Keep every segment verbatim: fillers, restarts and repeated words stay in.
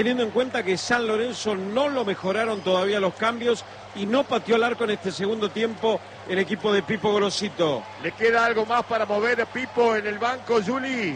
Teniendo en cuenta que San Lorenzo no lo mejoraron todavía los cambios y no pateó al arco en este segundo tiempo el equipo de Pipo Grosito. ¿Le queda algo más para mover a Pipo en el banco, Juli?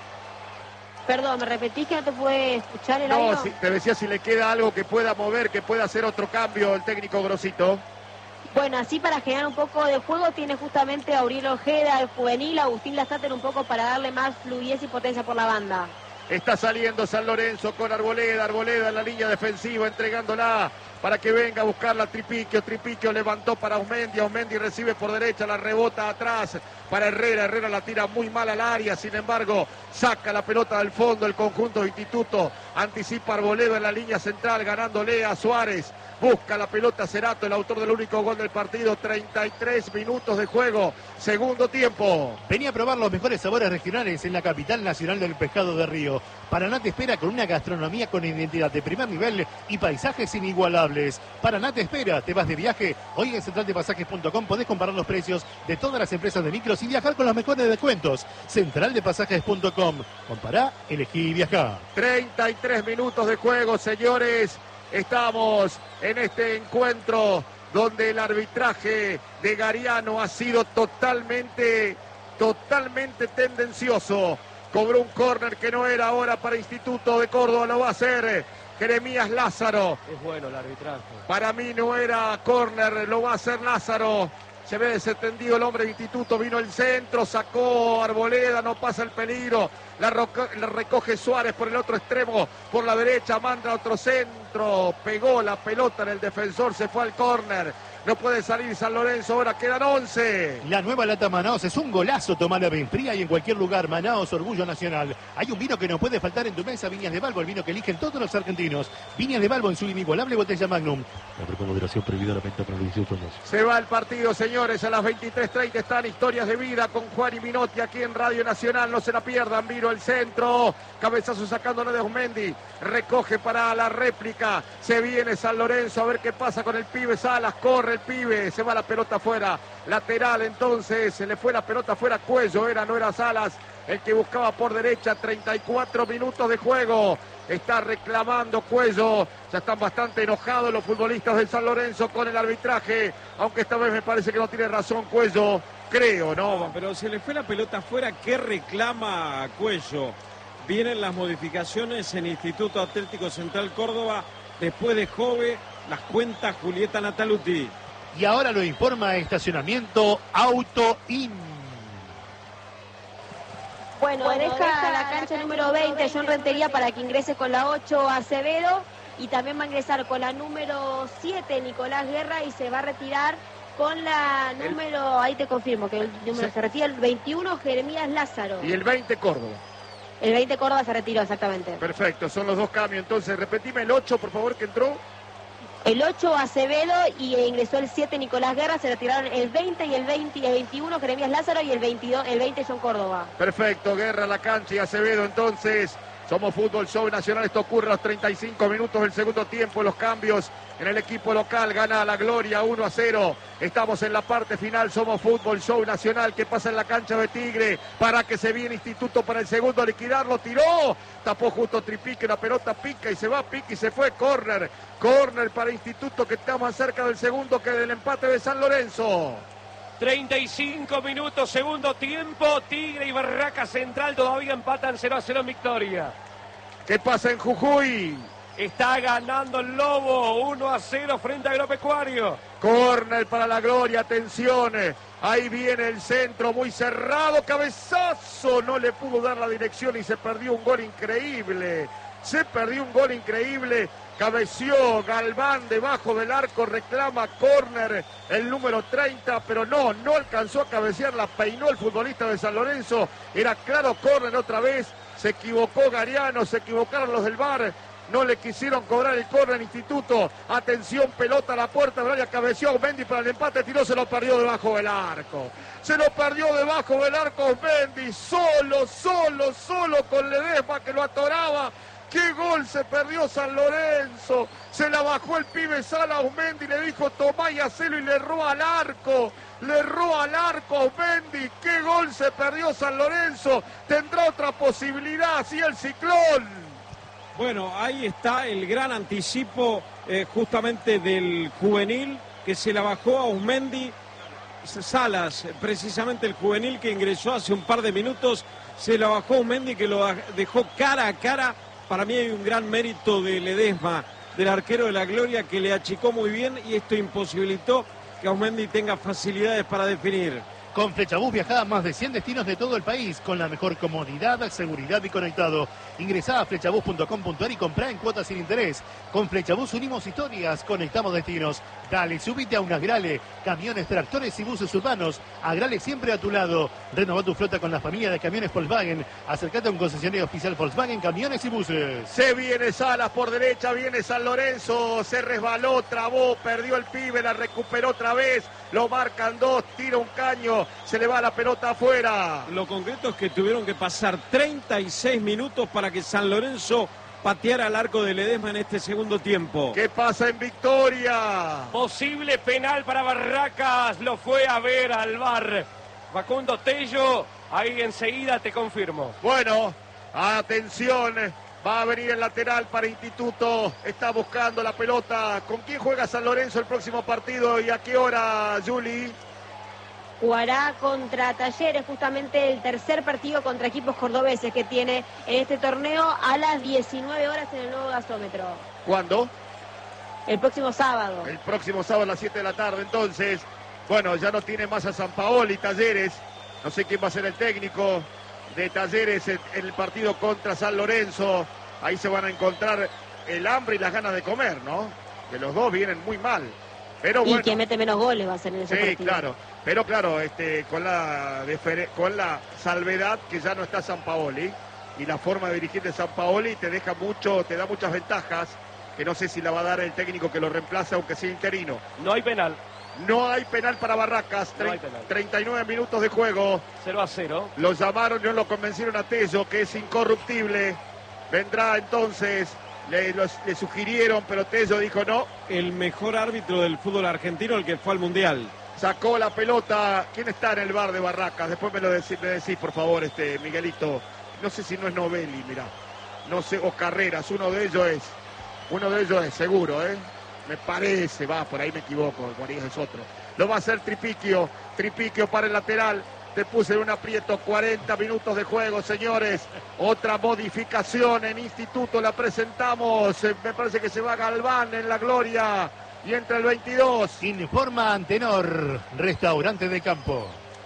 Perdón, ¿me repetís que no te puede escuchar el No, audio? si, te decía si le queda algo que pueda mover, que pueda hacer otro cambio el técnico Grosito. Bueno, así para generar un poco de juego tiene justamente a Auriel Ojeda, el juvenil, Agustín Lastater un poco para darle más fluidez y potencia por la banda. Está saliendo San Lorenzo con Arboleda, Arboleda en la línea defensiva, entregándola para que venga a buscarla Tripiquio, Tripiquio levantó para Aumendi, Aumendi recibe por derecha, la rebota atrás para Herrera, Herrera la tira muy mal al área, sin embargo saca la pelota del fondo el conjunto de Instituto, anticipa Arboleda en la línea central, ganándole a Suárez. Busca la pelota Cerato, el autor del único gol del partido. treinta y tres minutos de juego, segundo tiempo. Venía a probar los mejores sabores regionales en la capital nacional del pescado de Río. Paraná te espera con una gastronomía con identidad de primer nivel y paisajes inigualables. Paraná te espera, te vas de viaje. Hoy en central de pasajes punto com podés comparar los precios de todas las empresas de micros y viajar con los mejores descuentos. central de pasajes punto com. Compará, elegí y viajá. treinta y tres minutos de juego, señores. Estamos en este encuentro donde el arbitraje de Gariano ha sido totalmente, totalmente tendencioso. Cobró un córner que no era ahora para Instituto de Córdoba, lo va a hacer Jeremías Lázaro. Es bueno el arbitraje. Para mí no era córner, lo va a hacer Lázaro. Se ve desentendido el hombre de Instituto, vino el centro, sacó Arboleda, no pasa el peligro, la, la recoge Suárez por el otro extremo, por la derecha, manda otro centro, pegó la pelota en el defensor, se fue al córner, no puede salir San Lorenzo, ahora quedan once. La nueva lata Manaos es un golazo, tomala bien fría y en cualquier lugar. Manaos, orgullo nacional. Hay un vino que no puede faltar en tu mesa, Viñas de Balbo, el vino que eligen todos los argentinos. Viñas de Balbo en su inigualable botella Magnum. La con moderación prohibida la venta para los dieciocho años. Se va el partido, señores, a las veintitrés treinta están Historias de Vida con Juan y Minotti aquí en Radio Nacional, no se la pierdan. Vino el centro, cabezazo sacándole de Aumendi, recoge para la réplica, se viene San Lorenzo a ver qué pasa con el pibe Salas, corre el pibe, se va la pelota afuera, lateral entonces, se le fue la pelota afuera, Cuello era, no era Salas, el que buscaba por derecha. Treinta y cuatro minutos de juego, está reclamando Cuello, ya están bastante enojados los futbolistas del San Lorenzo con el arbitraje, aunque esta vez me parece que no tiene razón Cuello, creo, ¿no? No, pero se le fue la pelota afuera, ¿qué reclama Cuello? Vienen las modificaciones en Instituto Atlético Central Córdoba, después de Jove, las cuentas Julieta Nataluti. Y ahora lo informa Estacionamiento Auto In. Bueno, bueno deja, deja la cancha número veinte, John Rentería, para que ingrese con la ocho Acevedo. Y también va a ingresar con la número siete Nicolás Guerra y se va a retirar con la número, el... ahí te confirmo que el número sí. Se retira el veintiuno Jeremías Lázaro. Y el veinte Córdoba. El veinte Córdoba se retiró, exactamente. Perfecto, son los dos cambios. Entonces, repetime el ocho, por favor, que entró. El ocho Acevedo y ingresó el siete Nicolás Guerra, se retiraron el veinte y el veinte y el veintiuno Jeremías Lázaro y el veintidós, el veinte John Córdoba. Perfecto, Guerra a la cancha y Acevedo entonces. Somos Fútbol Show Nacional, esto ocurre a los treinta y cinco minutos del segundo tiempo, los cambios en el equipo local, gana la Gloria uno a cero, estamos en la parte final, somos Fútbol Show Nacional, que pasa en la cancha de Tigre, para que se viene Instituto para el segundo, a liquidarlo, tiró, tapó justo Tripique, la pelota pica y se va, pica y se fue, córner, córner para Instituto, que está más cerca del segundo que del empate de San Lorenzo. treinta y cinco minutos, segundo tiempo, Tigre y Barraca Central todavía empatan cero a cero en victoria. ¿Qué pasa en Jujuy? Está ganando el Lobo, uno a cero frente a Agropecuario. Córner para la Gloria, atención, ahí viene el centro muy cerrado, cabezazo, no le pudo dar la dirección y se perdió un gol increíble. Se perdió un gol increíble. Cabeció Galván debajo del arco, reclama córner el número treinta, pero no, no alcanzó a cabecear, la peinó el futbolista de San Lorenzo, era claro córner otra vez, se equivocó Gariano, se equivocaron los del V A R, no le quisieron cobrar el córner Instituto, atención, pelota a la puerta, Brian cabeció, Mendy para el empate, tiró, se lo perdió debajo del arco, se lo perdió debajo del arco Mendy, solo, solo, solo con Ledesma que lo atoraba. ¡Qué gol se perdió San Lorenzo! Se la bajó el pibe Sala a Aumendi, le dijo tomá y hacelo y le erró al arco. Le erró al arco a Aumendi. ¡Qué gol se perdió San Lorenzo! Tendrá otra posibilidad, así el Ciclón. Bueno, ahí está el gran anticipo eh, justamente del juvenil que se la bajó a Uzmendi. Salas, precisamente el juvenil que ingresó hace un par de minutos, se la bajó a Uzmendi que lo dejó cara a cara. Para mí hay un gran mérito de Ledesma, del arquero de la Gloria, que le achicó muy bien y esto imposibilitó que Uzmendi tenga facilidades para definir. Con Flechabús viajá a más de cien destinos de todo el país con la mejor comodidad, seguridad y conectado. Ingresá a flechabús punto com punto ar y comprá en cuotas sin interés. Con Flechabús unimos historias, conectamos destinos. Dale, subite a un Agrale, camiones, tractores y buses urbanos. Agrale siempre a tu lado. Renová tu flota con la familia de camiones Volkswagen. Acercate a un concesionario oficial Volkswagen, camiones y buses. Se viene Salas por derecha, viene San Lorenzo, se resbaló, trabó, perdió el pibe, la recuperó otra vez. Lo marcan dos, tira un caño, se le va la pelota afuera. Lo concreto es que tuvieron que pasar treinta y seis minutos para que San Lorenzo pateara al arco de Ledesma en este segundo tiempo. ¿Qué pasa en Victoria? Posible penal para Barracas, lo fue a ver al V A R. Facundo Tello, ahí enseguida te confirmo. Bueno, atención, va a venir el lateral para Instituto, está buscando la pelota. ¿Con quién juega San Lorenzo el próximo partido y a qué hora, Juli? Jugará contra Talleres, justamente el tercer partido contra equipos cordobeses que tiene en este torneo a las diecinueve horas en el nuevo gasómetro. ¿Cuándo? El próximo sábado. El próximo sábado a las siete de la tarde, entonces. Bueno, ya no tiene más a San Paoli, Talleres. No sé quién va a ser el técnico de Talleres en el partido contra San Lorenzo. Ahí se van a encontrar el hambre y las ganas de comer, ¿no? Que los dos vienen muy mal. Pero bueno, y que mete menos goles va a ser en ese sí, partido. claro. Pero claro, este, con la con la salvedad que ya no está San Paoli y la forma de dirigir de San Paoli te deja mucho, te da muchas ventajas que no sé si la va a dar el técnico que lo reemplaza aunque sea interino. No hay penal. No hay penal para Barracas, No hay penal. treinta y nueve minutos de juego. cero a cero. Lo llamaron, no lo convencieron a Tello, que es incorruptible. Vendrá entonces, le, los, le sugirieron, pero Tello dijo no. El mejor árbitro del fútbol argentino, el que fue al Mundial. Sacó la pelota. ¿Quién está en el bar de Barracas? Después me lo decís, me decís por favor, este Miguelito. No sé si no es Novelli, mirá. No sé, o Carreras, uno de ellos es. Uno de ellos es, seguro, ¿eh? Me parece, va, por ahí me equivoco, por ahí es otro. Lo va a hacer Tripiquio, Tripiquio para el lateral. Te puse en un aprieto, cuarenta minutos de juego, señores. Otra modificación en Instituto, la presentamos. Me parece que se va Galván en la Gloria. Y entra el veintidós. Informa Antenor, restaurante de campo.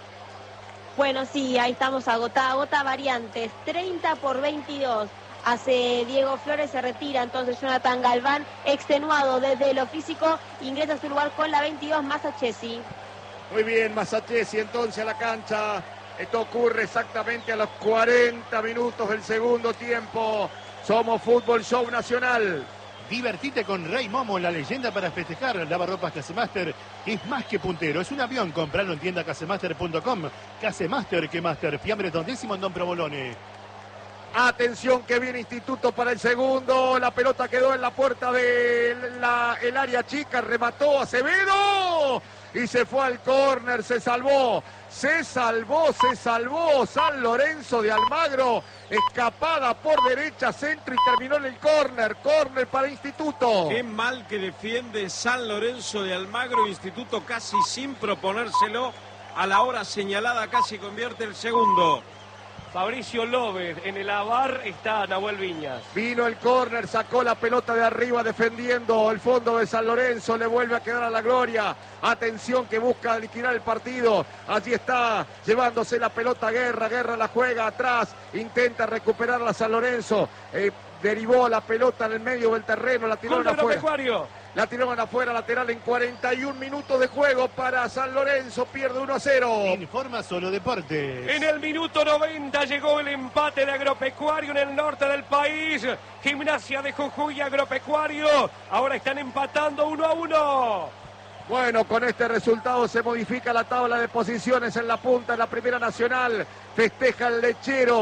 Bueno, sí, ahí estamos agota, agota variantes. treinta por veintidós. Hace Diego Flores, se retira entonces Jonathan Galván, extenuado desde lo físico, ingresa a su lugar con la veintidós, Masachesi. Muy bien, Masachesi entonces a la cancha. Esto ocurre exactamente a los cuarenta minutos del segundo tiempo. Somos Fútbol Show Nacional. Divertite con Rey Momo, la leyenda para festejar. Lavarropas Casemaster es más que puntero, es un avión. Compralo en tienda casemaster punto com. Casemaster, que Master, fiambre tondísimo en Don Provolone. Atención que viene Instituto para el segundo. La pelota quedó en la puerta del el área chica. Remató Acevedo. Y se fue al córner. Se salvó. Se salvó, se salvó. San Lorenzo de Almagro. Escapada por derecha, centro y terminó en el córner. Córner para Instituto. Qué mal que defiende San Lorenzo de Almagro. Instituto casi sin proponérselo. A la hora señalada casi convierte el segundo. Fabricio López, en el avar está Nahuel Viñas. Vino el córner, sacó la pelota de arriba defendiendo el fondo de San Lorenzo, le vuelve a quedar a la Gloria. Atención que busca liquidar el partido. Allí está llevándose la pelota Guerra, Guerra la juega atrás, intenta recuperarla San Lorenzo. Eh, derivó la pelota en el medio del terreno, la tiró afuera. La tiraron afuera, lateral en cuarenta y un minutos de juego para San Lorenzo, pierde uno a cero. Informa Solo Deportes. En el minuto noventa llegó el empate de Agropecuario en el norte del país. Gimnasia de Jujuy, Agropecuario. Ahora están empatando uno a uno. Bueno, con este resultado se modifica la tabla de posiciones en la punta de la Primera Nacional. Festeja el Lechero,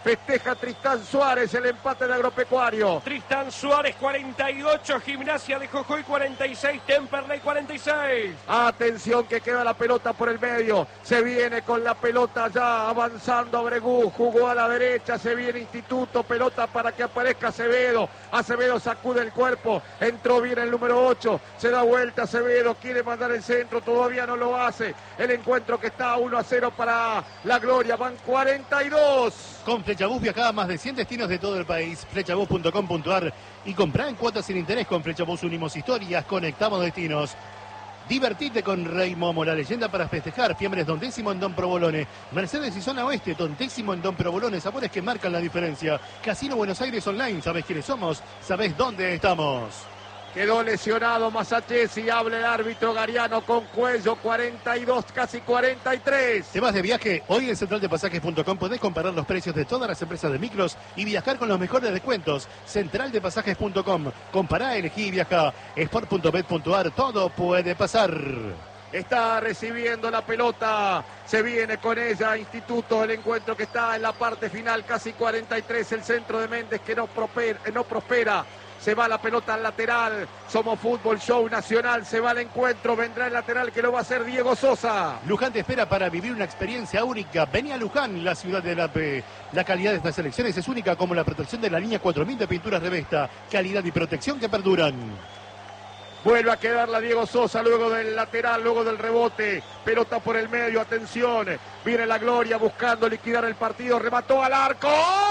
Festeja Tristán Suárez el empate de Agropecuario. Tristán Suárez cuarenta y ocho, Gimnasia de Jujuy cuarenta y seis, Temperley cuarenta y seis. Atención que queda la pelota por el medio. Se viene con la pelota ya avanzando Abregú. Jugó a la derecha. Se viene Instituto. Pelota para que aparezca Acevedo. Acevedo sacude el cuerpo. Entró bien el número ocho. Se da vuelta Acevedo. Quiere mandar el centro. Todavía no lo hace. El encuentro que está uno a cero para la Gloria. Van cuarenta y dos. Con Flechabús viaja a más de cien destinos de todo el país. Flechabús punto com punto ar y comprá en cuotas sin interés. Con Flechabús unimos historias, conectamos destinos. Divertite con Reymomo, la leyenda para festejar. Fiambres Don Décimo en Don Provolone. Mercedes y Zona Oeste, Don Décimo en Don Provolone. Sabores que marcan la diferencia. Casino Buenos Aires Online. ¿Sabés quiénes somos? ¿Sabés dónde estamos? Quedó lesionado Masachesi y habla el árbitro Gariano con Cuello. cuarenta y dos, casi cuarenta y tres. ¿Te vas de viaje? Hoy en central de pasajes punto com podés comparar los precios de todas las empresas de micros y viajar con los mejores descuentos. central de pasajes punto com. Compará, elegí y viajá. sport punto bet punto ar. Todo puede pasar. Está recibiendo la pelota. Se viene con ella Instituto. El encuentro que está en la parte final. Casi cuarenta y tres. El centro de Méndez que no prospera. No prospera. Se va la pelota al lateral. Somos Fútbol Show Nacional. Se va el encuentro. Vendrá el lateral que lo va a hacer Diego Sosa. Luján te espera para vivir una experiencia única. Vení a Luján, la ciudad del A P. La calidad de estas elecciones es única, como la protección de la línea cuatro mil de pinturas Revesta. Calidad y protección que perduran. Vuelve a quedarla Diego Sosa luego del lateral, luego del rebote. Pelota por el medio, atención. Viene la Gloria buscando liquidar el partido. Remató al arco.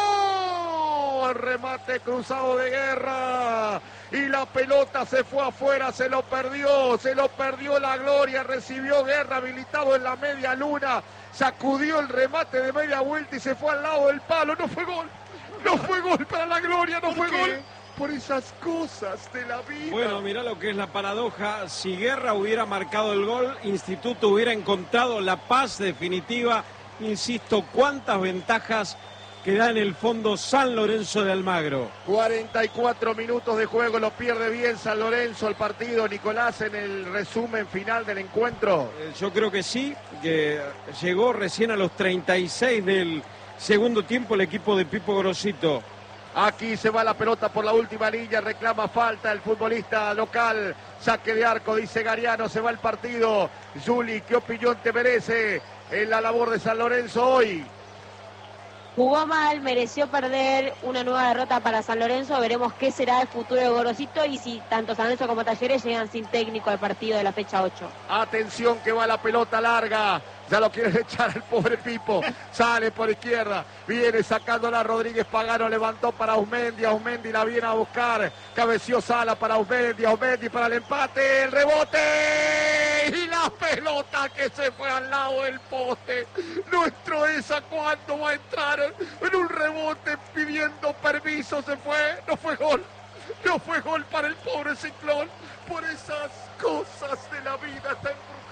El remate cruzado de Guerra y la pelota se fue afuera, se lo perdió, se lo perdió la Gloria, recibió Guerra habilitado en la media luna, sacudió el remate de media vuelta y se fue al lado del palo. No fue gol, no fue gol para la Gloria, no fue gol. Por esas cosas de la vida. Bueno, mirá lo que es la paradoja. Si Guerra hubiera marcado el gol, Instituto hubiera encontrado la paz definitiva. Insisto, cuántas ventajas que da en el fondo San Lorenzo de Almagro. cuarenta y cuatro minutos de juego, lo pierde bien San Lorenzo el partido. Nicolás, en el resumen final del encuentro. Eh, yo creo que sí, que llegó recién a los treinta y seis del segundo tiempo el equipo de Pipo Grosito. Aquí se va la pelota por la última línea, reclama falta el futbolista local. Saque de arco, dice Gariano, se va el partido. Juli, ¿qué opinión te merece en la labor de San Lorenzo hoy? Jugó mal, mereció perder, una nueva derrota para San Lorenzo. Veremos qué será el futuro de Gorosito y si tanto San Lorenzo como Talleres llegan sin técnico al partido de la fecha ocho. Atención que va la pelota larga. Ya lo quiere echar el pobre Pipo. Sale por izquierda. Viene sacándola Rodríguez Pagano. Levantó para Ausmendi. Ausmendi la viene a buscar. Cabeció Sala para Ausmendi. Ausmendi para el empate. El rebote. Y la pelota que se fue al lado del poste. Nuestro esa cuando va a entrar en un rebote pidiendo permiso. Se fue. No fue gol. No fue gol para el pobre Ciclón. Por esas cosas de la vida. Está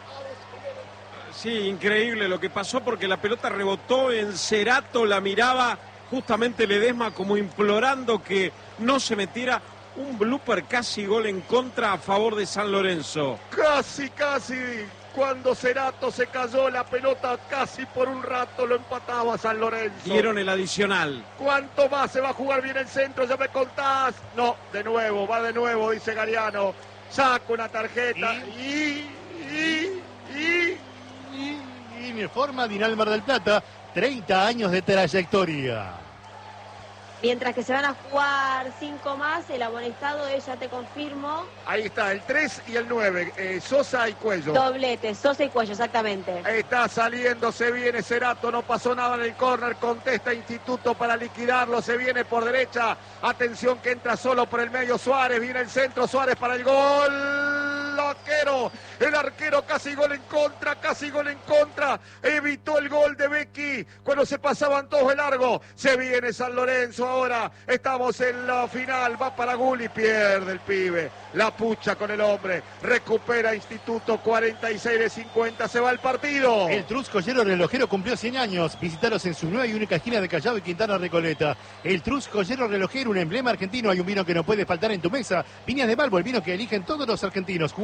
Sí, increíble lo que pasó porque la pelota rebotó en Cerato, la miraba justamente Ledesma como implorando que no se metiera. Un blooper, casi gol en contra a favor de San Lorenzo. Casi, casi, cuando Cerato se cayó la pelota casi por un rato lo empataba San Lorenzo. Dieron el adicional. ¿Cuánto más se va a jugar bien el centro? Ya me contás. No, de nuevo, va de nuevo, dice Gariano. Saca una tarjeta y... y... y... Y, y me forma Dinalmar del Plata, treinta años de trayectoria. Mientras que se van a jugar cinco más, el amonestado es, ya te confirmo. Ahí está, el tres y el nueve, eh, Sosa y Cuello. Doblete, Sosa y Cuello, exactamente. Está saliendo, se viene Cerato, no pasó nada en el córner, contesta Instituto para liquidarlo, se viene por derecha. Atención que entra solo por el medio Suárez, viene el centro, Suárez para el gol. Arquero, el arquero casi gol en contra, casi gol en contra, evitó el gol de Becchi cuando se pasaban todos de largo. Se viene San Lorenzo ahora, estamos en la final, va para Guli, pierde el pibe, la pucha con el hombre, recupera Instituto, cuarenta y seis de cincuenta, se va el partido. El Truz Joyero Relojero cumplió cien años, visitaros en su nueva y única esquina de Callao y Quintana Recoleta. El Truz Joyero Relojero, un emblema argentino, hay un vino que no puede faltar en tu mesa. Viñas de Balbo, el vino que eligen todos los argentinos. Juega en primera.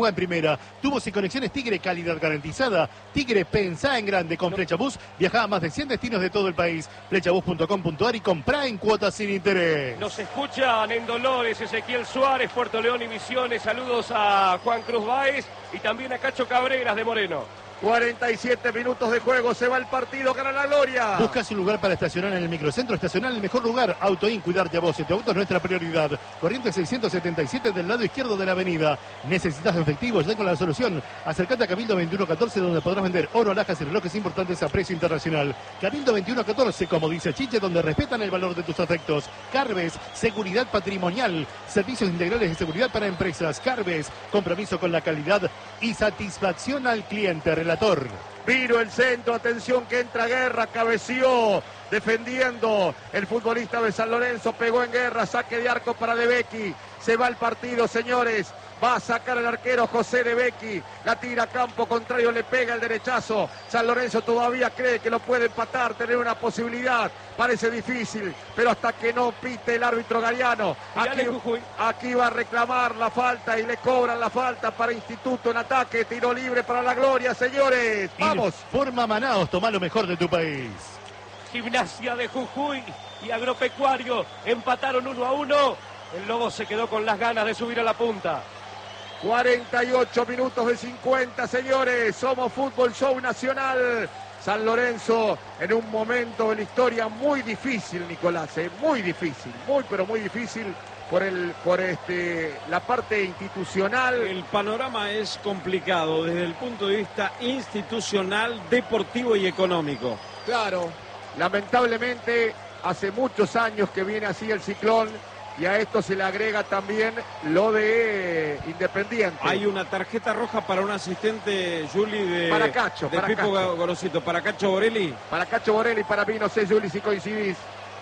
Tigre. Tubos y conexiones Tigre, calidad garantizada. Tigre, pensá en grande. Con Flechabús viaja a más de cien destinos de todo el país. Flechabús punto com punto ar y comprá en cuotas sin interés. Nos escuchan en Dolores, Ezequiel Suárez, Puerto León y Misiones. Saludos a Juan Cruz Báez y también a Cacho Cabreras de Moreno. cuarenta y siete minutos de juego, se va el partido, gana la gloria. Buscas un lugar para estacionar en el microcentro, estacionar en el mejor lugar. Autoin, cuidarte a vos y tu auto es nuestra prioridad. Corriente seiscientos setenta y siete del lado izquierdo de la avenida. ¿Necesitas efectivo? Ya con la solución. Acércate a Cabildo veintiuno catorce, donde podrás vender oro, alhajas y relojes importantes a precio internacional. Cabildo veintiuno catorce, como dice Chiche, donde respetan el valor de tus afectos. Carves, seguridad patrimonial, servicios integrales de seguridad para empresas. Carves, compromiso con la calidad y satisfacción al cliente. Relator. Vino el centro, atención que entra Guerra, cabeció, defendiendo el futbolista de San Lorenzo, pegó en Guerra, saque de arco para De Becchi, se va el partido, señores, va a sacar el arquero José De Becchi, la tira a campo contrario, le pega el derechazo, San Lorenzo todavía cree que lo puede empatar, tener una posibilidad, parece difícil, pero hasta que no pite el árbitro Gariano, aquí, aquí va a reclamar la falta y le cobran la falta para Instituto en ataque, tiro libre para la gloria, señores, vamos. Forma Manaos, toma lo mejor de tu país. Gimnasia de Jujuy y Agropecuario empataron uno a uno, el Lobo se quedó con las ganas de subir a la punta. cuarenta y ocho minutos de cincuenta, señores, somos Fútbol Show Nacional. San Lorenzo en un momento de la historia muy difícil, Nicolás, eh, muy difícil, muy pero muy difícil por el por este la parte institucional. El panorama es complicado desde el punto de vista institucional, deportivo y económico. Claro, lamentablemente hace muchos años que viene así el ciclón. Y a esto se le agrega también lo de eh, Independiente. Hay una tarjeta roja para un asistente, Juli, de, para Cacho, de para Pipo Cacho. Gorosito. ¿Para Cacho Borelli? Para Cacho Borelli, para mí, no sé, Juli, si coincidís.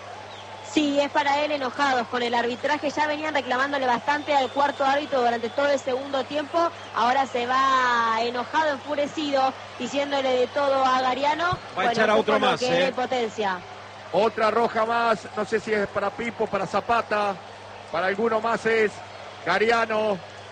Sí, es para él, enojados con el arbitraje. Ya venían reclamándole bastante al cuarto árbitro durante todo el segundo tiempo. Ahora se va enojado, enfurecido, diciéndole de todo a Gariano. Va a bueno, echar a otro más, que ¿eh? potencia. Otra roja más, no sé si es para Pipo, para Zapata, para alguno más es Gariano.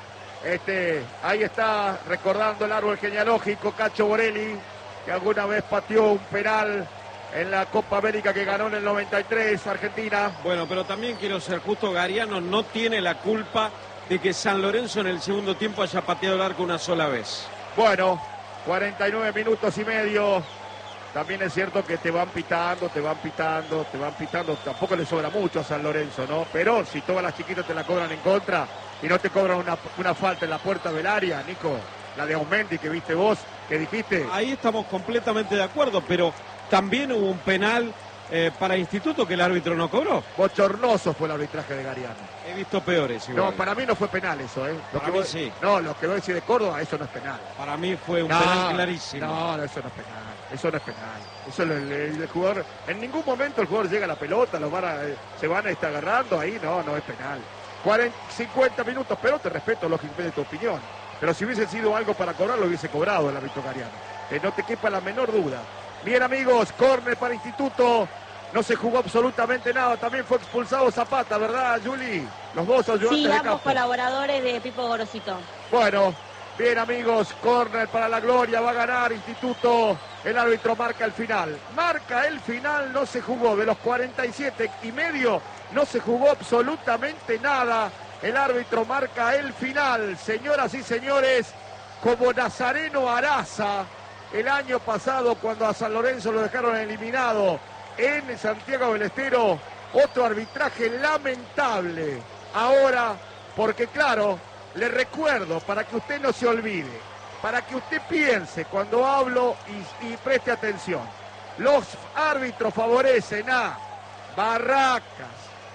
Este, ahí está recordando el árbol genealógico Cacho Borelli, que alguna vez pateó un penal en la Copa América que ganó en el noventa y tres Argentina. Bueno, pero también quiero ser justo, Gariano no tiene la culpa de que San Lorenzo en el segundo tiempo haya pateado el arco una sola vez. Bueno, cuarenta y nueve minutos y medio. También es cierto que te van pitando, te van pitando, te van pitando. Tampoco le sobra mucho a San Lorenzo, ¿no? Pero si todas las chiquitas te la cobran en contra y no te cobran una, una falta en la puerta del área, Nico, la de Aumendi que viste vos, que dijiste. Ahí estamos completamente de acuerdo, pero también hubo un penal eh, para Instituto que el árbitro no cobró. Bochornoso fue el arbitraje de Gariano. He visto peores igual. No, para mí no fue penal eso, ¿eh? Lo Para que mí vos, sí. No, lo que vos decís de Córdoba, eso no es penal. Para mí fue un no, penal clarísimo. No, no, eso no es penal. Eso no es penal. Eso el, el, el jugador, en ningún momento el jugador llega a la pelota, los van a, eh, se van a estar agarrando, ahí no, no es penal. cuarenta, cincuenta minutos, pero te respeto lógicamente tu opinión. Pero si hubiese sido algo para cobrar, lo hubiese cobrado el árbitro Gariano. Que no te quepa la menor duda. Bien, amigos, córner para Instituto. No se jugó absolutamente nada. También fue expulsado Zapata, ¿verdad, Juli? Los dos ayudantes Sí, de ambos campo. colaboradores de Pipo Gorosito. Bueno, bien, amigos, córner para la gloria. Va a ganar Instituto. El árbitro marca el final. Marca el final, no se jugó. De los cuarenta y siete y medio, no se jugó absolutamente nada. El árbitro marca el final. Señoras y señores, como Nazareno Araza, el año pasado cuando a San Lorenzo lo dejaron eliminado en Santiago del Estero, otro arbitraje lamentable. Ahora, porque claro, le recuerdo, para que usted no se olvide, para que usted piense cuando hablo y, y preste atención, los árbitros favorecen a Barracas,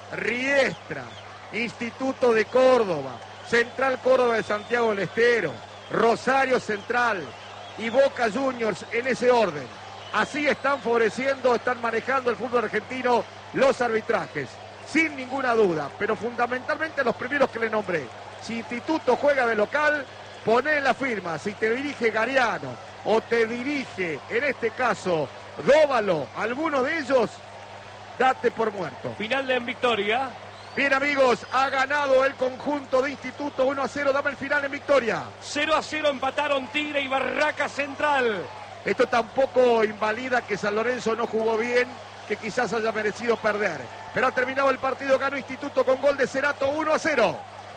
Riestra, Instituto de Córdoba, Central Córdoba de Santiago del Estero, Rosario Central y Boca Juniors, en ese orden. Así están favoreciendo, están manejando el fútbol argentino los arbitrajes, sin ninguna duda, pero fundamentalmente los primeros que le nombré. Si Instituto juega de local, poné la firma. Si te dirige Gariano o te dirige, en este caso, Dóvalo, alguno de ellos, date por muerto. Final de en victoria. Bien, amigos, ha ganado el conjunto de Instituto uno a cero. Dame el final en victoria. cero a cero empataron Tigre y Barraca Central. Esto tampoco invalida que San Lorenzo no jugó bien, que quizás haya merecido perder. Pero ha terminado el partido, ganó Instituto con gol de Cerato, uno a cero.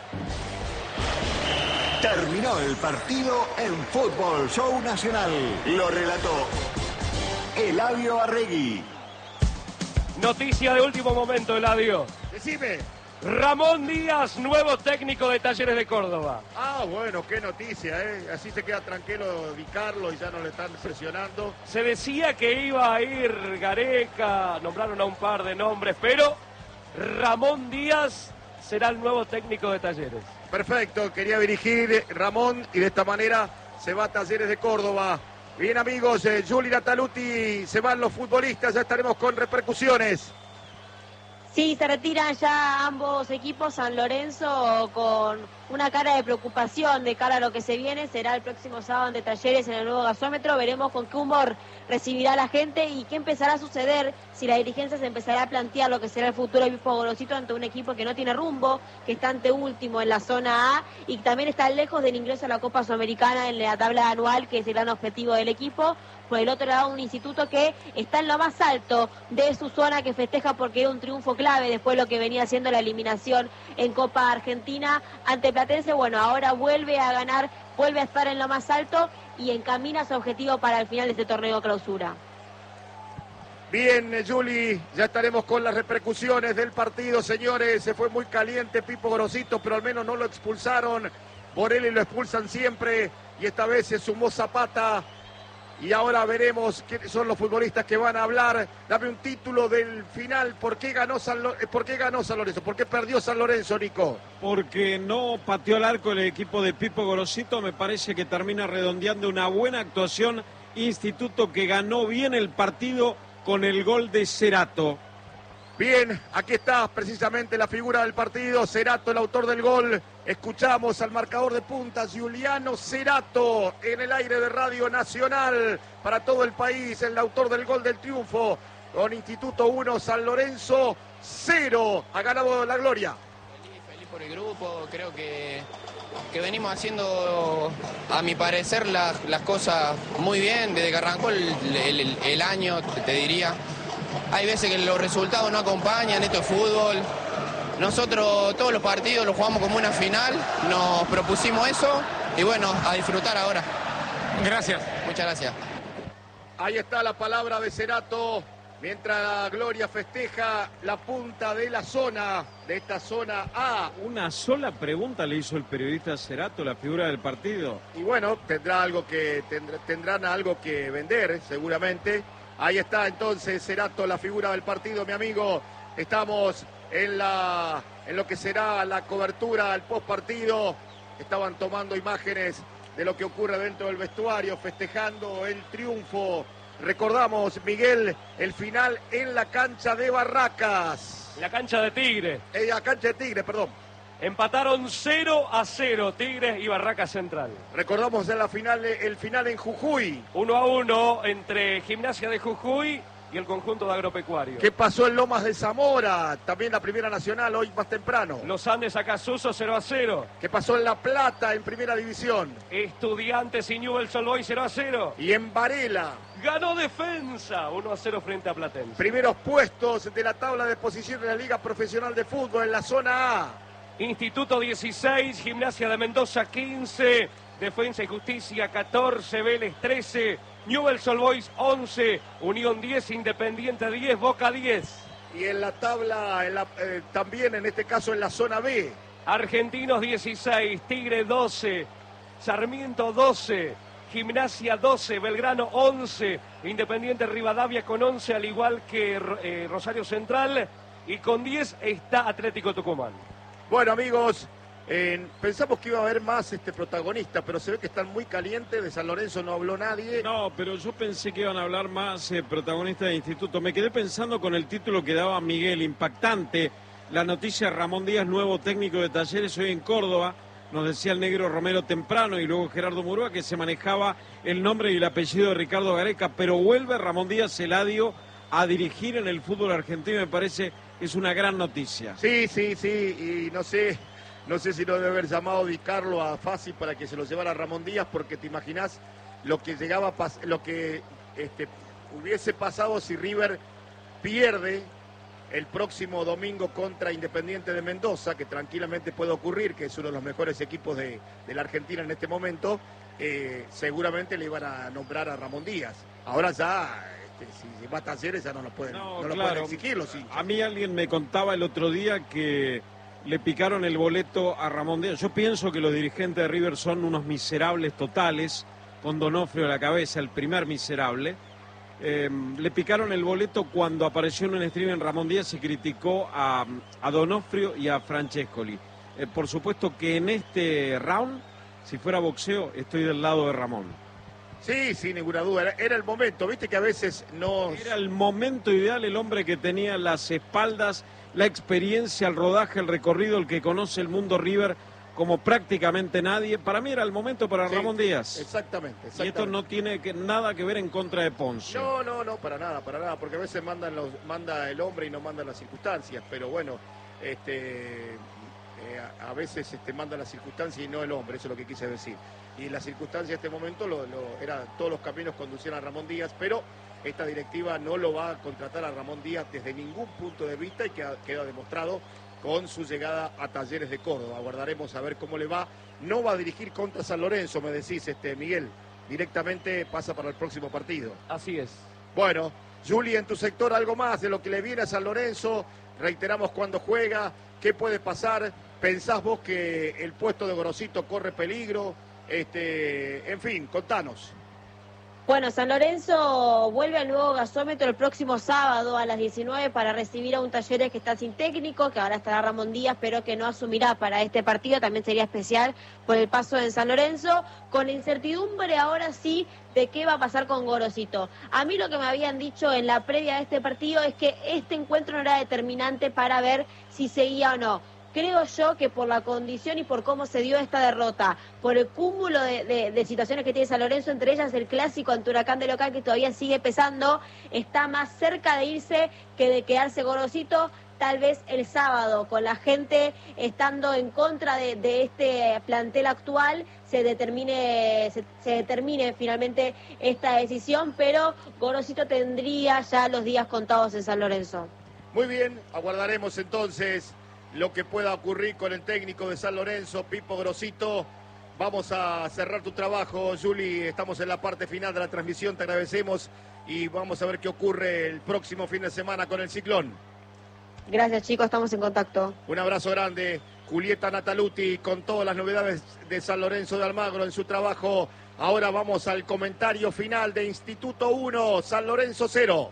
Terminó el partido en Fútbol Show Nacional. Lo relató Eladio Arregui. Noticia de último momento, Eladio. Decime. Ramón Díaz, nuevo técnico de Talleres de Córdoba. Ah, bueno, qué noticia, ¿eh? Así se queda tranquilo Di Carlo y ya no le están presionando. Se decía que iba a ir Gareca, nombraron a un par de nombres, pero Ramón Díaz será el nuevo técnico de Talleres. Perfecto, quería dirigir Ramón y de esta manera se va a Talleres de Córdoba. Bien, amigos, eh, Juli Nataluti, se van los futbolistas, ya estaremos con repercusiones. Sí, se retiran ya ambos equipos. San Lorenzo con una cara de preocupación de cara a lo que se viene. Será el próximo sábado de Talleres en el nuevo gasómetro. Veremos con qué humor recibirá la gente y qué empezará a suceder si la dirigencia se empezará a plantear lo que será el futuro de Pipo Gorosito ante un equipo que no tiene rumbo, que está ante último en la zona A y también está lejos del ingreso a la Copa Sudamericana en la tabla anual, que es el gran objetivo del equipo. Por el otro lado, un instituto que está en lo más alto de su zona, que festeja porque era un triunfo clave después de lo que venía haciendo la eliminación en Copa Argentina ante Platense. Bueno, ahora vuelve a ganar, vuelve a estar en lo más alto y encamina su objetivo para el final de este torneo clausura. Bien, Juli, ya estaremos con las repercusiones del partido, señores. Se fue muy caliente Pipo Gorosito, pero al menos no lo expulsaron. Borelli lo expulsan siempre y esta vez se sumó Zapata. Y ahora veremos quiénes son los futbolistas que van a hablar. Dame un título del final. ¿Por qué ganó San, Lo- ¿Por qué ganó San Lorenzo? ¿Por qué perdió San Lorenzo, Nico? Porque no pateó al arco el equipo de Pipo Gorosito. Me parece que termina redondeando una buena actuación. Instituto que ganó bien el partido con el gol de Cerato. Bien, aquí está precisamente la figura del partido. Cerato, el autor del gol. Escuchamos al marcador de puntas, Giuliano Cerato, en el aire de Radio Nacional para todo el país, el autor del gol del triunfo. Con Instituto uno, San Lorenzo cero. Ha ganado la gloria. Feliz, feliz por el grupo. Creo que, que venimos haciendo, a mi parecer, la, las cosas muy bien desde que arrancó el, el, el año, te, te diría. Hay veces que los resultados no acompañan, esto es fútbol. Nosotros todos los partidos los jugamos como una final, nos propusimos eso y bueno, a disfrutar ahora. Gracias. Muchas gracias. Ahí está la palabra de Cerato, mientras la Gloria festeja la punta de la zona, de esta zona A. Una sola pregunta le hizo el periodista Cerato, la figura del partido. Y bueno, tendrá algo que tendrá, tendrán algo que vender, seguramente. Ahí está entonces Cerato, la figura del partido, mi amigo. Estamos en la en lo que será la cobertura al post partido. Estaban tomando imágenes de lo que ocurre dentro del vestuario, festejando el triunfo. Recordamos, Miguel, el final en la cancha de Barracas. La cancha de Tigre. En la cancha de Tigre, perdón. Empataron cero a cero Tigres y Barraca Central. Recordamos en la final, el final en Jujuy. uno a uno entre Gimnasia de Jujuy y el conjunto de Agropecuario. ¿Qué pasó en Lomas de Zamora? También la Primera Nacional, hoy más temprano. Los Andes Acasuso cero a cero. ¿Qué pasó en La Plata, en Primera División? Estudiantes y Newell's Old Boys cero a cero. Y en Varela. Ganó Defensa uno a cero frente a Platense. Primeros puestos de la tabla de posición de la Liga Profesional de Fútbol en la zona A. Instituto dieciséis, Gimnasia de Mendoza quince, Defensa y Justicia catorce, Vélez trece, Newell's Old Boys once, Unión diez, Independiente diez, Boca diez. Y en la tabla, en la, eh, también en este caso en la zona B. Argentinos dieciséis, Tigre doce, Sarmiento doce, Gimnasia doce, Belgrano once, Independiente Rivadavia con once, al igual que eh, Rosario Central, y con diez está Atlético Tucumán. Bueno, amigos, eh, pensamos que iba a haber más este protagonista, pero se ve que están muy calientes. De San Lorenzo no habló nadie. No, pero yo pensé que iban a hablar más eh, protagonistas de Instituto. Me quedé pensando con el título que daba Miguel, impactante. La noticia, Ramón Díaz, nuevo técnico de Talleres hoy en Córdoba. Nos decía el negro Romero temprano y luego Gerardo Murúa que se manejaba el nombre y el apellido de Ricardo Gareca, pero vuelve Ramón Díaz Eladio a dirigir en el fútbol argentino. Me parece es una gran noticia. Sí, sí, sí, y no sé, no sé si no debe haber llamado Di Carlo a Fassi para que se lo llevara a Ramón Díaz, porque te imaginás lo que llegaba a pas- lo que este, hubiese pasado si River pierde el próximo domingo contra Independiente de Mendoza, que tranquilamente puede ocurrir, que es uno de los mejores equipos de, de la Argentina en este momento. Eh, seguramente le iban a nombrar a Ramón Díaz. Ahora ya, este, si va a Talleres ya no lo pueden, No, no lo claro. pueden exigir los hinchas. A mí alguien me contaba el otro día que le picaron el boleto a Ramón Díaz. Yo pienso que los dirigentes de River son unos miserables totales, con Donofrio a la cabeza, el primer miserable. Eh, le picaron el boleto cuando apareció en un stream en Ramón Díaz y criticó a, a Donofrio y a Francescoli. Eh, por supuesto que en este round, si fuera boxeo, estoy del lado de Ramón. Sí, sin ninguna duda, era, era el momento, viste que a veces no... Era el momento ideal, el hombre que tenía las espaldas, la experiencia, el rodaje, el recorrido, el que conoce el mundo River como prácticamente nadie. Para mí era el momento para Sí, Ramón Díaz. Exactamente, exactamente. Y esto no tiene que, nada que ver en contra de Ponce. No, no, no, para nada, para nada, porque a veces mandan los, manda el hombre y no mandan las circunstancias, pero bueno, este, eh, a, a veces este, mandan las circunstancias y no el hombre, eso es lo que quise decir. Y la circunstancia en este momento, lo, lo, era, todos los caminos conducían a Ramón Díaz, pero esta directiva no lo va a contratar a Ramón Díaz desde ningún punto de vista y queda, queda demostrado con su llegada a Talleres de Córdoba. Aguardaremos a ver cómo le va. No va a dirigir contra San Lorenzo, me decís, este Miguel. Directamente pasa para el próximo partido. Así es. Bueno, Juli, en tu sector algo más de lo que le viene a San Lorenzo. Reiteramos cuándo juega, qué puede pasar. ¿Pensás vos que el puesto de Gorosito corre peligro? Este, en fin, contanos. Bueno, San Lorenzo vuelve al nuevo gasómetro el próximo sábado a las diecinueve para recibir a un Talleres que está sin técnico, que ahora estará Ramón Díaz, pero que no asumirá para este partido. También sería especial por el paso en San Lorenzo, con incertidumbre ahora sí de qué va a pasar con Gorosito. A mí lo que me habían dicho en la previa de este partido es que este encuentro no era determinante para ver si seguía o no. Creo yo que por la condición y por cómo se dio esta derrota, por el cúmulo de, de, de situaciones que tiene San Lorenzo, entre ellas el clásico ante Huracán de local que todavía sigue pesando, está más cerca de irse que de quedarse Gorosito, tal vez el sábado, con la gente estando en contra de, de este plantel actual, se determine, se, se determine finalmente esta decisión, pero Gorosito tendría ya los días contados en San Lorenzo. Muy bien, aguardaremos entonces lo que pueda ocurrir con el técnico de San Lorenzo, Pipo Gorosito. Vamos a cerrar tu trabajo, Juli. Estamos en la parte final de la transmisión, te agradecemos y vamos a ver qué ocurre el próximo fin de semana con el Ciclón. Gracias, chicos, estamos en contacto. Un abrazo grande, Julieta Nataluti, con todas las novedades de San Lorenzo de Almagro en su trabajo. Ahora vamos al comentario final de Instituto uno, San Lorenzo cero.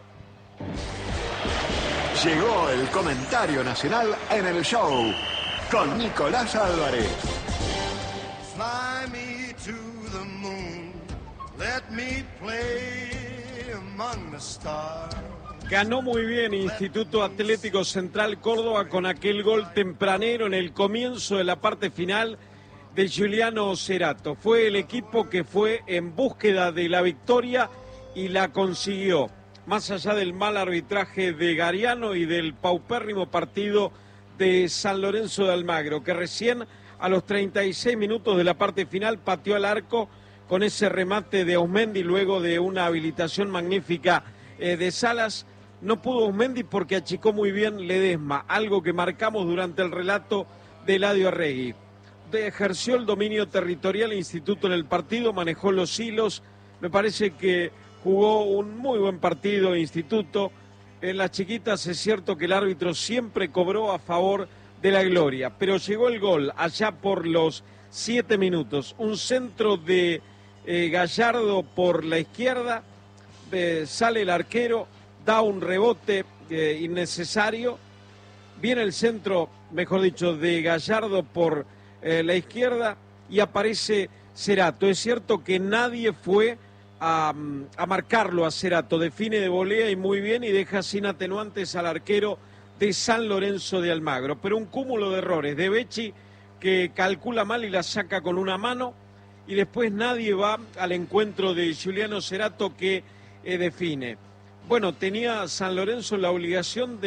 Llegó el comentario nacional en el show con Nicolás Álvarez. Fly me to the moon, let me play among the stars. Ganó muy bien Instituto Atlético Central Córdoba con aquel gol tempranero en el comienzo de la parte final de Giuliano Cerato. Fue el equipo que fue en búsqueda de la victoria y la consiguió. Más allá del mal arbitraje de Gariano y del paupérrimo partido de San Lorenzo de Almagro, que recién a los treinta y seis minutos de la parte final pateó al arco con ese remate de Ausmendi luego de una habilitación magnífica eh, de Salas. No pudo Ausmendi porque achicó muy bien Ledesma, algo que marcamos durante el relato de Eladio Arregui. De, ejerció el dominio territorial el Instituto en el partido, manejó los hilos, me parece que jugó un muy buen partido Instituto. En las chiquitas es cierto que el árbitro siempre cobró a favor de la gloria, pero llegó el gol allá por los siete minutos. Un centro de eh, Gallardo por la izquierda, eh, sale el arquero, da un rebote eh, innecesario. Viene el centro, mejor dicho, de Gallardo por eh, la izquierda y aparece Cerato. Es cierto que nadie fue A, a marcarlo a Cerato, define de volea y muy bien y deja sin atenuantes al arquero de San Lorenzo de Almagro, pero un cúmulo de errores de Becci que calcula mal y la saca con una mano y después nadie va al encuentro de Giuliano Cerato que eh, define. Bueno, tenía San Lorenzo la obligación de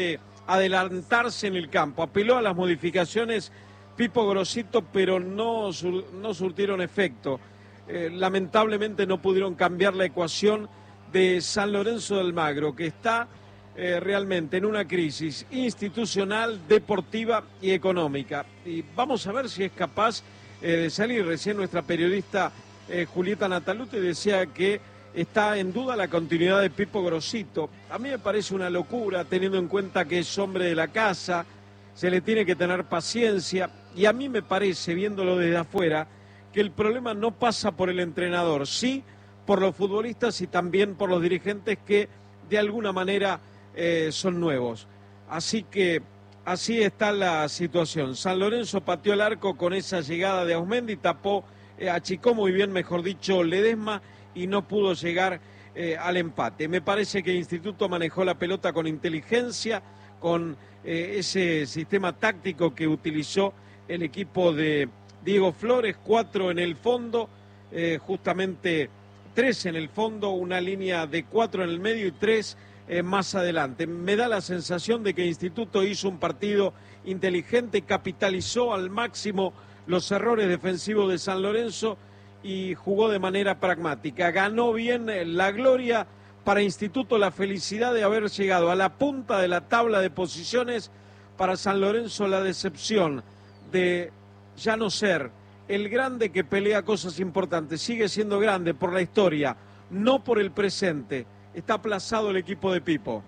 adelantarse en el campo. Apeló a las modificaciones Pipo Grosito, pero no, sur, no surtieron efecto. Eh, lamentablemente no pudieron cambiar la ecuación de San Lorenzo del Magro, que está eh, realmente en una crisis institucional, deportiva y económica. Y vamos a ver si es capaz eh, de salir. Recién nuestra periodista eh, Julieta Nataluti decía que está en duda la continuidad de Pipo Grosito. A mí me parece una locura, teniendo en cuenta que es hombre de la casa, se le tiene que tener paciencia, y a mí me parece, viéndolo desde afuera, que el problema no pasa por el entrenador, sí por los futbolistas y también por los dirigentes que de alguna manera eh, son nuevos. Así que así está la situación. San Lorenzo pateó el arco con esa llegada de Ausmendi, tapó, eh, achicó muy bien, mejor dicho, Ledesma, y no pudo llegar eh, al empate. Me parece que el Instituto manejó la pelota con inteligencia, con eh, ese sistema táctico que utilizó el equipo de Diego Flores, cuatro en el fondo, eh, justamente tres en el fondo, una línea de cuatro en el medio y tres eh, más adelante. Me da la sensación de que el Instituto hizo un partido inteligente, capitalizó al máximo los errores defensivos de San Lorenzo y jugó de manera pragmática. Ganó bien la gloria para Instituto, la felicidad de haber llegado a la punta de la tabla de posiciones. Para San Lorenzo la decepción de ya no ser el grande que pelea cosas importantes. Sigue siendo grande por la historia, no por el presente. Está aplazado el equipo de Pipo.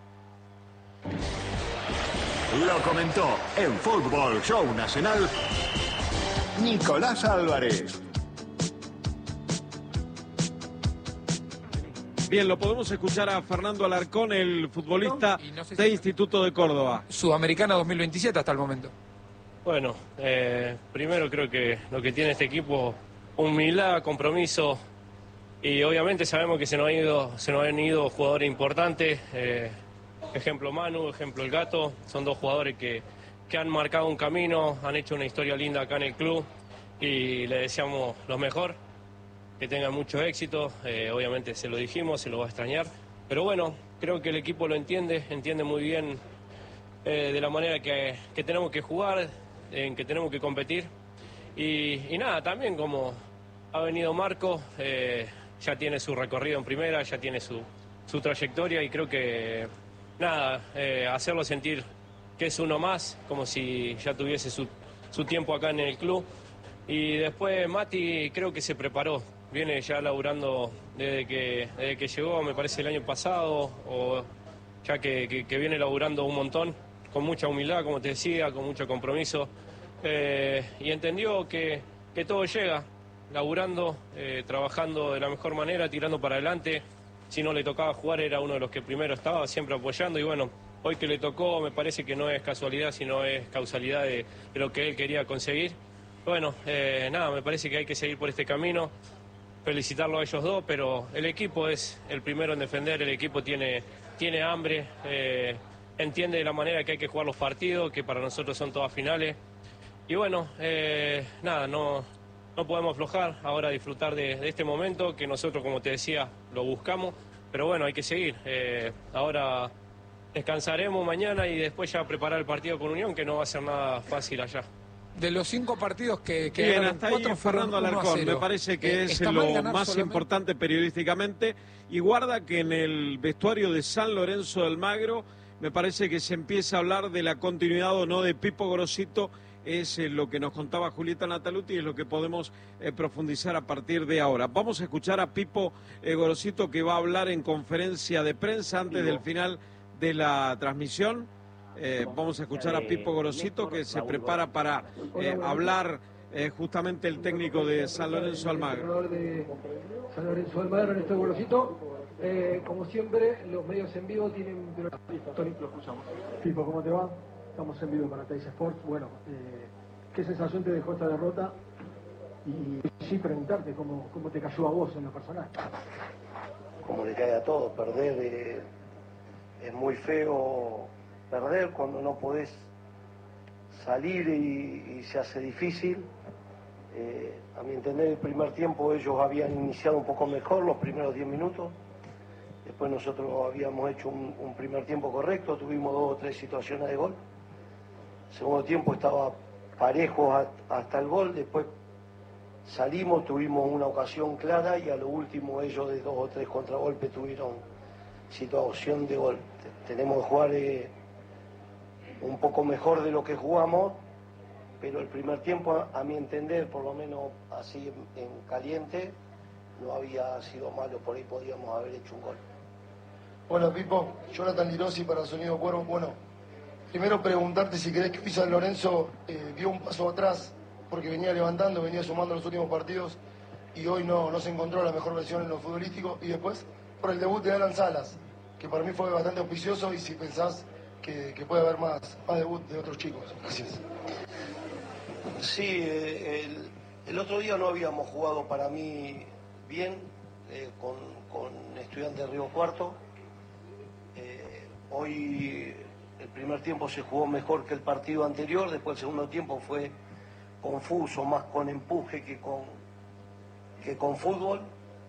Lo comentó en Fútbol Show Nacional Nicolás Álvarez. Bien, lo podemos escuchar a Fernando Alarcón, el futbolista no sé si de Instituto de Córdoba. Sudamericana dos mil veintisiete hasta el momento. Bueno, eh, primero creo que lo que tiene este equipo, humildad, compromiso, y obviamente sabemos que se nos han ido, se nos han ido jugadores importantes, eh, ejemplo Manu, ejemplo El Gato, son dos jugadores que, que han marcado un camino, han hecho una historia linda acá en el club y le deseamos lo mejor, que tengan mucho éxito, eh, obviamente se lo dijimos, se lo va a extrañar, pero bueno, creo que el equipo lo entiende, entiende muy bien eh, de la manera que, que tenemos que jugar, en que tenemos que competir y, y nada, también como ha venido Marco, eh, ya tiene su recorrido en primera, ya tiene su, su trayectoria y creo que nada, eh, hacerlo sentir que es uno más, como si ya tuviese su, su tiempo acá en el club. Y después Mati creo que se preparó, viene ya laburando desde que, desde que llegó, me parece el año pasado, o ya que, que, que viene laburando un montón, con mucha humildad, como te decía, con mucho compromiso, eh, y entendió que, que todo llega, laburando, eh, trabajando de la mejor manera, tirando para adelante. Si no le tocaba jugar era uno de los que primero estaba, siempre apoyando, y bueno, hoy que le tocó me parece que no es casualidad, sino es causalidad de, de lo que él quería conseguir. Bueno, eh, nada, me parece que hay que seguir por este camino, felicitarlo a ellos dos, pero el equipo es el primero en defender, el equipo tiene, tiene hambre, eh, entiende de la manera que hay que jugar los partidos, que para nosotros son todas finales. Y bueno, eh, nada, no, no podemos aflojar, ahora disfrutar de, de este momento, que nosotros, como te decía, lo buscamos, pero bueno, hay que seguir. Eh, ahora descansaremos mañana y después ya preparar el partido con Unión, que no va a ser nada fácil allá. De los cinco partidos que, que Bien, ganaron, hasta ahí cuatro Fernando Alarcón, me parece que eh, es está lo mal ganar más solamente. importante periodísticamente, y guarda que en el vestuario de San Lorenzo del Magro me parece que se empieza a hablar de la continuidad o no de Pipo Grosito, es eh, lo que nos contaba Julieta Nataluti y es lo que podemos eh, profundizar a partir de ahora. Vamos a escuchar a Pipo eh, Grosito, que va a hablar en conferencia de prensa antes del final de la transmisión. Eh, vamos a escuchar a Pipo Grosito, que se prepara para eh, hablar eh, justamente el técnico de San Lorenzo Almagro. De San Lorenzo Almagro, Néstor Grosito. Eh, como siempre, los medios en vivo tienen... Tony, lo escuchamos. Pipo, ¿cómo te va? Estamos en vivo para Teis Sports. Bueno, eh, ¿qué sensación te dejó esta derrota? Y sí preguntarte cómo, cómo te cayó a vos en lo personal. Como le cae a todos, perder eh, es muy feo. Perder cuando no podés salir y, y se hace difícil. Eh, a mi entender, el primer tiempo ellos habían iniciado un poco mejor, los primeros diez minutos. Después nosotros habíamos hecho un, un primer tiempo correcto, tuvimos dos o tres situaciones de gol. Segundo tiempo estaba parejo hasta el gol, después salimos, tuvimos una ocasión clara y a lo último ellos de dos o tres contragolpes tuvieron situación de gol. Tenemos que jugar eh, un poco mejor de lo que jugamos, pero el primer tiempo, a, a mi entender, por lo menos así en, en caliente, no había sido malo, por ahí podíamos haber hecho un gol. Hola Pipo, Jonathan Lirosi para Sonido Cuervo. Bueno, primero preguntarte si crees que hoy San Lorenzo eh, dio un paso atrás, porque venía levantando, venía sumando los últimos partidos y hoy no, no se encontró la mejor versión en lo futbolístico. Y después, por el debut de Alan Salas, que para mí fue bastante auspicioso, y si pensás que, que puede haber más, más debut de otros chicos. Gracias. Sí, eh, el, el otro día no habíamos jugado para mí bien eh, con, con Estudiantes de Río Cuarto. Eh, hoy el primer tiempo se jugó mejor que el partido anterior, después el segundo tiempo fue confuso, más con empuje que con, que con fútbol.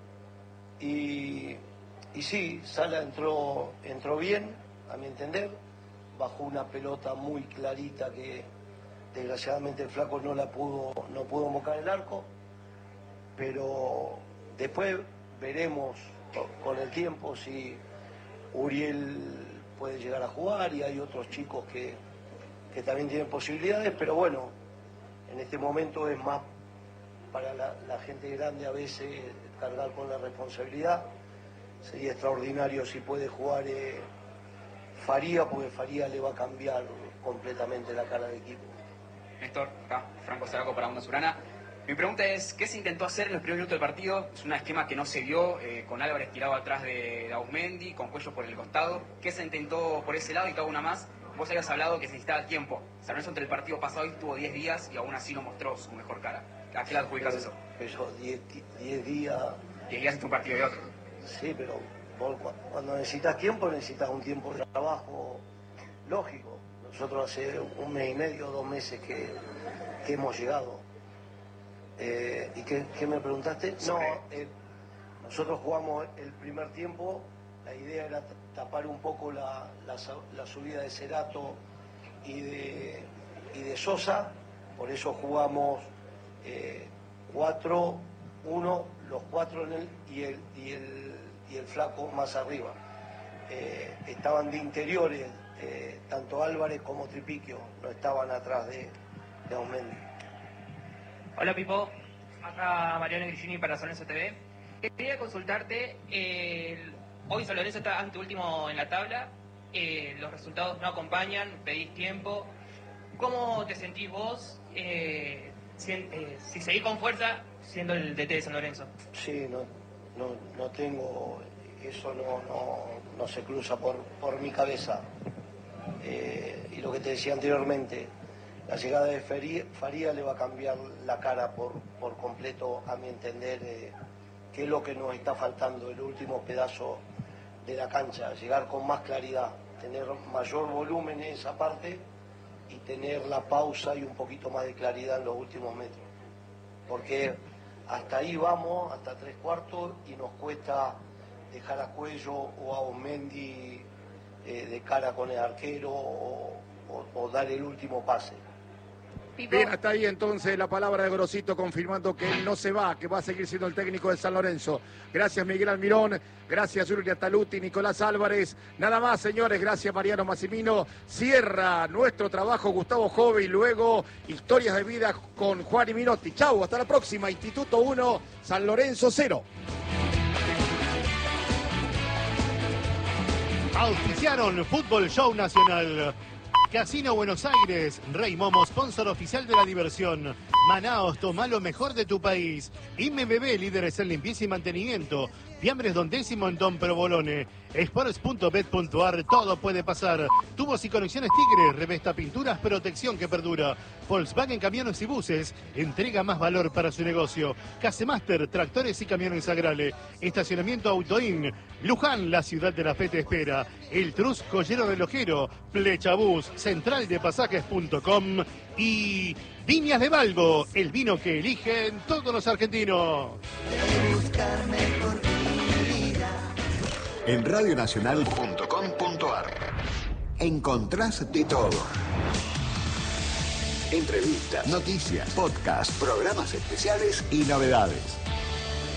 Y, y sí, Sala entró, entró bien, a mi entender, bajó una pelota muy clarita que desgraciadamente el flaco no la pudo, no pudo invocar el arco, pero después veremos con el tiempo si Uriel puede llegar a jugar y hay otros chicos que, que también tienen posibilidades, pero bueno, en este momento es más para la, la gente grande a veces cargar con la responsabilidad. Sería extraordinario si puede jugar eh, Faría, porque Faría le va a cambiar completamente la cara del equipo. Néstor, acá, Franco Zaraco para Onda Surana. Mi pregunta es, ¿qué se intentó hacer en los primeros minutos del partido? Es un esquema que no se dio, eh, con Álvarez tirado atrás de, de Ausmendi, con Cuello por el costado. ¿Qué se intentó por ese lado? Y te hago una más. Vos habías hablado que se necesitaba tiempo. San Lorenzo entre el partido pasado y estuvo diez días y aún así no mostró su mejor cara. ¿A qué le adjudicas eso? Eso, diez días... diez días entre un partido y otro. Sí, pero vos, cuando necesitas tiempo, necesitas un tiempo de trabajo lógico. Nosotros hace un mes y medio, dos meses que, que hemos llegado. Eh, ¿Y qué, qué me preguntaste? No, eh, nosotros jugamos el primer tiempo, la idea era tapar un poco la, la, la subida de Cerato y de, y de Sosa, por eso jugamos eh, cuatro uno, los cuatro en el y el, y el, y el flaco más arriba. Eh, estaban de interiores, eh, tanto Álvarez como Tripiquio, no estaban atrás de, de Ausmendi. Hola Pipo, acá Mariano Grigini para San Lorenzo T V. Quería consultarte, eh, hoy San Lorenzo está anteúltimo en la tabla, eh, los resultados no acompañan, pedís tiempo. ¿Cómo te sentís vos, eh, si, eh, si seguís con fuerza siendo el D T de San Lorenzo? Sí, no, no, no tengo, eso no, no, no se cruza por, por mi cabeza. Eh, y lo que te decía anteriormente, la llegada de Faría, Faría le va a cambiar la cara por, por completo, a mi entender, eh, que es lo que nos está faltando, el último pedazo de la cancha, llegar con más claridad, tener mayor volumen en esa parte y tener la pausa y un poquito más de claridad en los últimos metros. Porque hasta ahí vamos, hasta tres cuartos, y nos cuesta dejar a Cuello o a Ausmendi eh, de cara con el arquero o, o, o dar el último pase. Bien, hasta ahí entonces la palabra de Grosito confirmando que él no se va, que va a seguir siendo el técnico de San Lorenzo. Gracias Miguel Almirón, gracias Uriel Ataluti, Nicolás Álvarez. Nada más, señores, gracias Mariano Massimino. Cierra nuestro trabajo Gustavo Jove y luego Historias de Vida con Juan y Minotti. Chau, hasta la próxima. Instituto uno, San Lorenzo cero. Auspiciaron Fútbol Show Nacional. Casino Buenos Aires, Rey Momo, sponsor oficial de la diversión. Manaos, toma lo mejor de tu país. I M B B, líderes en limpieza y mantenimiento. Fiambres Don Décimo en Don Provolone. Sports punto bet punto ar, todo puede pasar. Tubos y conexiones Tigre, revesta pinturas, protección que perdura. Volkswagen Camiones y Buses, entrega más valor para su negocio. Casemaster, tractores y camiones Agrale. Estacionamiento Autoin. Luján, la ciudad de la fe te espera. El Trus Collero Relojero. Flechabús, central de pasajes punto com. Y Viñas de Valvo, el vino que eligen todos los argentinos. en radio nacional punto com punto ar. Encontrás de todo. Entrevistas, noticias, podcasts, programas especiales y novedades.